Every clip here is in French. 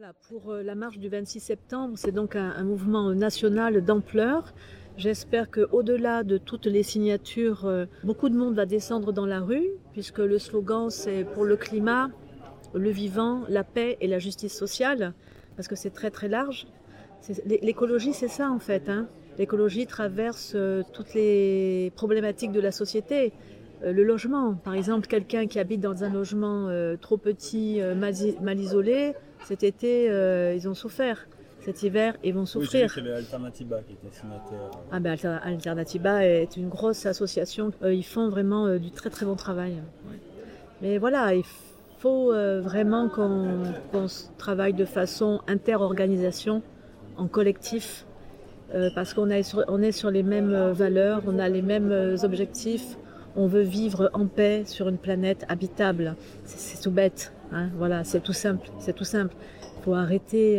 Voilà, pour la marche du 26 septembre, c'est donc un mouvement national d'ampleur. J'espère qu'au-delà de toutes les signatures, beaucoup de monde va descendre dans la rue, puisque le slogan c'est pour le climat, le vivant, la paix et la justice sociale, parce que c'est très très large. L'écologie, c'est ça en fait, hein. L'écologie traverse toutes les problématiques de la société. Le logement, par exemple, quelqu'un qui habite dans un logement trop petit, mal isolé, cet été, ils ont souffert. Cet hiver, ils vont souffrir. Oui, j'ai vu qu'il y avait Alternatiba qui était signataire. Ah ben, Alternatiba est une grosse association. Ils font vraiment du très très bon travail. Ouais. Mais voilà, il faut vraiment qu'on travaille de façon inter-organisation, en collectif, parce qu'on est sur les mêmes valeurs, on a les mêmes objectifs. On veut vivre en paix sur une planète habitable. C'est tout bête, hein, voilà, c'est tout simple. Faut arrêter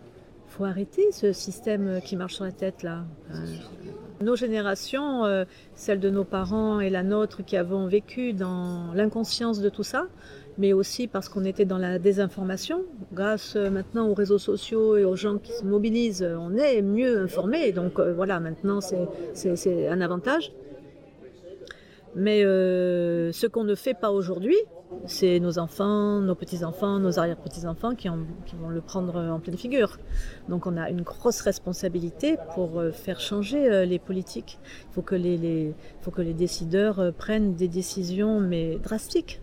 ce système qui marche sur la tête là. Nos générations, celle de nos parents et la nôtre, qui avons vécu dans l'inconscience de tout ça, mais aussi parce qu'on était dans la désinformation. Grâce maintenant aux réseaux sociaux et aux gens qui se mobilisent, on est mieux informés. Donc voilà, maintenant c'est un avantage. Mais ce qu'on ne fait pas aujourd'hui, c'est nos enfants, nos petits-enfants, nos arrière-petits-enfants qui vont le prendre en pleine figure. Donc on a une grosse responsabilité pour faire changer les politiques. Il faut que les décideurs prennent des décisions, mais drastiques.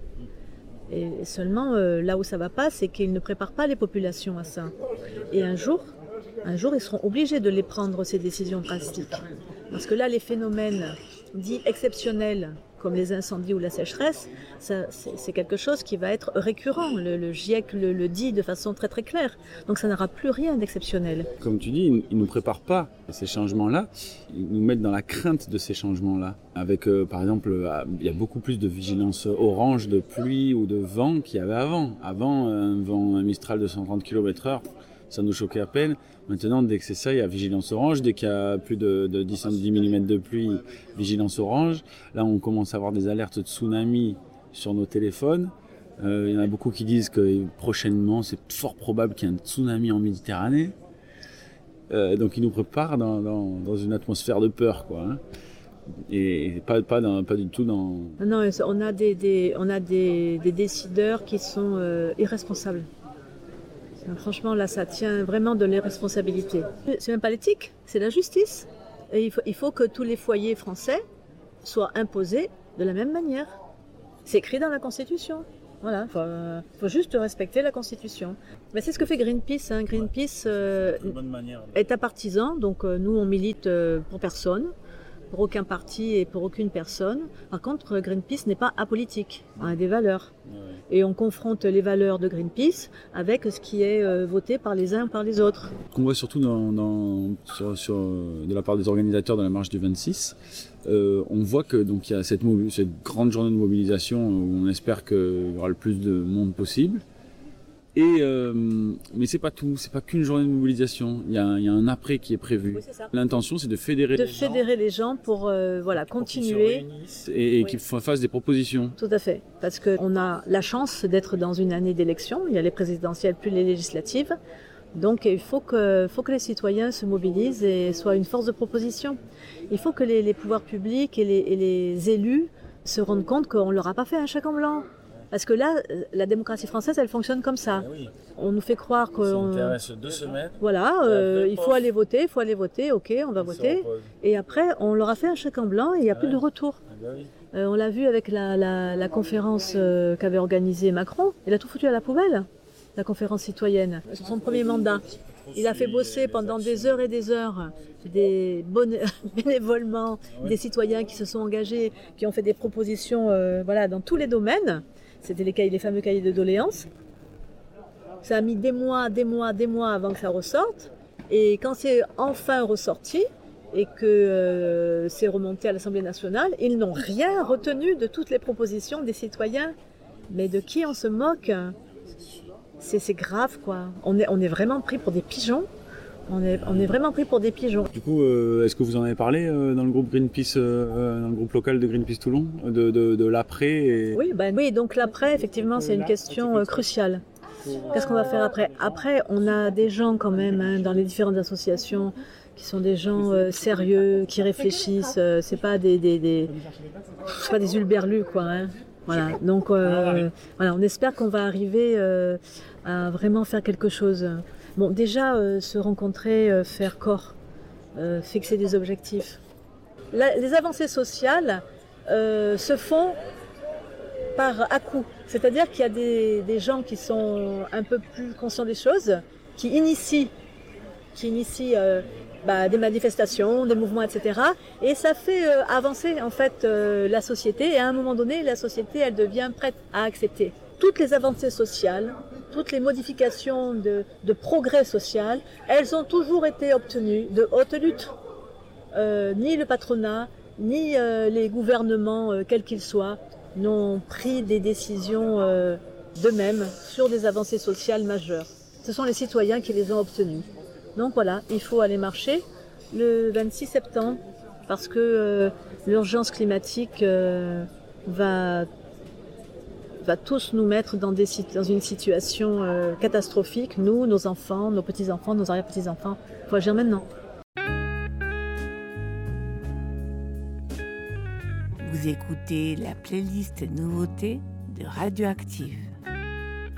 Et seulement, là où ça ne va pas, c'est qu'ils ne préparent pas les populations à ça. Et un jour, ils seront obligés de les prendre, ces décisions drastiques. Parce que là, les phénomènes dits exceptionnels, comme les incendies ou la sécheresse, c'est quelque chose qui va être récurrent. Le GIEC le dit de façon très très claire. Donc ça n'aura plus rien d'exceptionnel. Comme tu dis, ils ne nous préparent pas à ces changements-là. Ils nous mettent dans la crainte de ces changements-là. Avec, par exemple, il y a beaucoup plus de vigilance orange, de pluie ou de vent qu'il y avait avant. Avant, un Mistral de 130 km/h, ça nous choquait à peine. Maintenant, dès que c'est ça, il y a vigilance orange. Dès qu'il y a plus de 10 mm de pluie, vigilance orange. Là, on commence à avoir des alertes de tsunami sur nos téléphones. Il y en a beaucoup qui disent que prochainement, c'est fort probable qu'il y ait un tsunami en Méditerranée. Donc, ils nous préparent dans une atmosphère de peur, quoi. Hein. Et pas du tout dans... Non, on a des décideurs qui sont irresponsables. Franchement, là, ça tient vraiment de l'irresponsabilité. C'est même pas l'éthique, c'est la justice. Et il faut que tous les foyers français soient imposés de la même manière. C'est écrit dans la Constitution. Voilà, faut juste respecter la Constitution. Mais c'est ce que fait Greenpeace. Hein. Greenpeace est un partisan, donc nous, on milite pour personne. Pour aucun parti et pour aucune personne. Par contre, Greenpeace n'est pas apolitique. On a des valeurs. Et on confronte les valeurs de Greenpeace avec ce qui est voté par les uns ou par les autres. Ce qu'on voit surtout de la part des organisateurs de la marche du 26, on voit que donc il y a cette grande journée de mobilisation où on espère qu'il y aura le plus de monde possible. Mais c'est pas tout, c'est pas qu'une journée de mobilisation. Il y a un après qui est prévu. Oui, c'est ça. L'intention, c'est de fédérer les gens pour continuer et qu'ils fassent des propositions. Tout à fait, parce qu'on a la chance d'être dans une année d'élection. Il y a les présidentielles plus les législatives. Donc il faut que les citoyens se mobilisent et soient une force de proposition. Il faut que les pouvoirs publics et les élus se rendent compte qu'on ne leur a pas fait un chèque en blanc. Parce que là, la démocratie française, elle fonctionne comme ça. Oui. On nous fait croire que... Ça intéresse 2 semaines. Voilà, il faut aller voter, ok, on va voter. Et après, on leur a fait un chèque en blanc et il n'y a plus de retour. Oui. On l'a vu avec la conférence qu'avait organisée Macron. Il a tout foutu à la poubelle, la conférence citoyenne. Sur son premier mandat, il a fait bosser pendant des heures et des heures bénévolement des citoyens qui se sont engagés, qui ont fait des propositions dans tous les domaines. C'était les fameux cahiers de doléances. Ça a mis des mois avant que ça ressorte. Et quand c'est enfin ressorti et que c'est remonté à l'Assemblée nationale, ils n'ont rien retenu de toutes les propositions des citoyens. Mais de qui on se moque ? C'est grave, quoi. On est vraiment pris pour des pigeons. On est vraiment pris pour des pigeons. Du coup, est-ce que vous en avez parlé dans le groupe Greenpeace, dans le groupe local de Greenpeace Toulon, de l'après Oui, donc l'après, effectivement, c'est une question cruciale. Qu'est-ce qu'on va faire après? Après, on a des gens quand même dans les différentes associations qui sont des gens sérieux, qui réfléchissent. C'est pas c'est pas des hurluberlus, quoi. Voilà. Donc, voilà, on espère qu'on va arriver à vraiment faire quelque chose. Bon, déjà, se rencontrer, faire corps, fixer des objectifs. Les avancées sociales se font par à-coups. C'est-à-dire qu'il y a des gens qui sont un peu plus conscients des choses, qui initient des manifestations, des mouvements, etc. Et ça fait avancer en fait la société. Et à un moment donné, la société, elle devient prête à accepter. Toutes les avancées sociales, toutes les modifications de progrès social, elles ont toujours été obtenues de haute lutte. Ni le patronat, ni les gouvernements, quels qu'ils soient, n'ont pris des décisions d'eux-mêmes sur des avancées sociales majeures. Ce sont les citoyens qui les ont obtenues. Donc voilà, il faut aller marcher le 26 septembre parce que l'urgence climatique va tous nous mettre dans une situation catastrophique, nous, nos enfants, nos petits-enfants, nos arrière-petits-enfants. Il faut agir maintenant. Vous écoutez la playlist nouveauté de Radioactive.